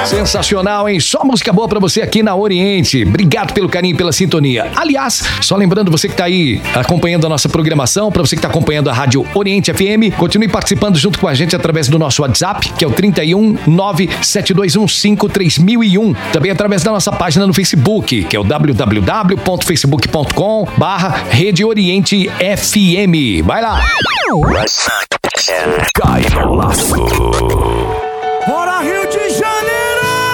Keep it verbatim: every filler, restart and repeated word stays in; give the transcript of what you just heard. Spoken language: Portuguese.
Sensacional, hein? Só música boa pra você aqui na Oriente. Obrigado pelo carinho e pela sintonia. Aliás, só lembrando você que tá aí acompanhando a nossa programação, pra você que tá acompanhando a Rádio Oriente F M, continue participando junto com a gente através do nosso WhatsApp, que é o trinta e um, nove sete dois um cinco, três mil e um. Também através da nossa página no Facebook, que é o w w w ponto facebook ponto com barra Rede Oriente F M. Vai lá! Cai no laço. Bora, Rio de Janeiro!